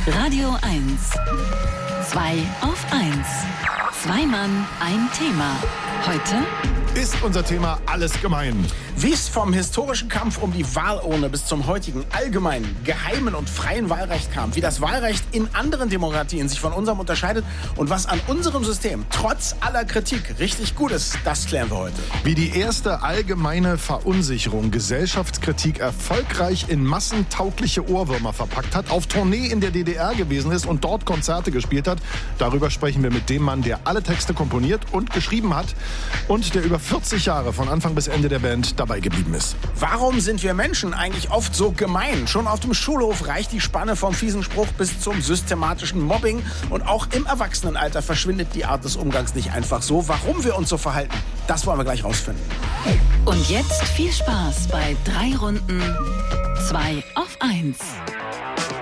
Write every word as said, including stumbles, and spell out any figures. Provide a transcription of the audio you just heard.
Radio eins. Zwei auf eins. Zwei Mann, ein Thema. Heute ist unser Thema alles gemein. Wie es vom historischen Kampf um die Wahlurne bis zum heutigen allgemeinen, geheimen und freien Wahlrecht kam, wie das Wahlrecht in anderen Demokratien sich von unserem unterscheidet und was an unserem System trotz aller Kritik richtig gut ist, das klären wir heute. Wie die erste allgemeine Verunsicherung Gesellschaftskritik erfolgreich in massentaugliche Ohrwürmer verpackt hat, auf Tournee in der D D R gewesen ist und dort Konzerte gespielt hat, darüber sprechen wir mit dem Mann, der alle Texte komponiert und geschrieben hat und der über vierzig Jahre von Anfang bis Ende der Band dabei geblieben ist. Warum sind wir Menschen eigentlich oft so gemein? Schon auf dem Schulhof reicht die Spanne vom fiesen Spruch bis zum systematischen Mobbing. Und auch im Erwachsenenalter verschwindet die Art des Umgangs nicht einfach so. Warum wir uns so verhalten, das wollen wir gleich rausfinden. Und jetzt viel Spaß bei drei Runden zwei auf eins.